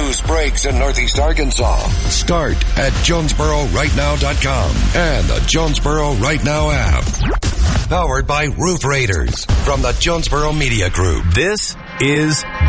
news breaks in Northeast Arkansas. Start at JonesboroRightNow.com and the Jonesboro Right Now app. Powered by Roof Raiders from the Jonesboro Media Group. This is